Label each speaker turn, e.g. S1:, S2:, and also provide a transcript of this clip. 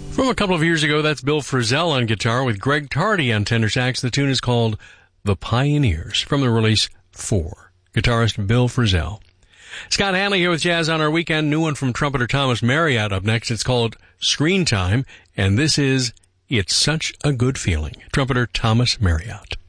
S1: From a couple of years ago, that's Bill Frisell on guitar with Greg Tardy on tenor sax. The tune is called The Pioneers from the release 4. Guitarist Bill Frisell. Scott Hanley here with Jazz on Our Weekend. New one from trumpeter Thomas Marriott up next. It's called Screen Time, and this is It's Such a Good Feeling. Trumpeter Thomas Marriott.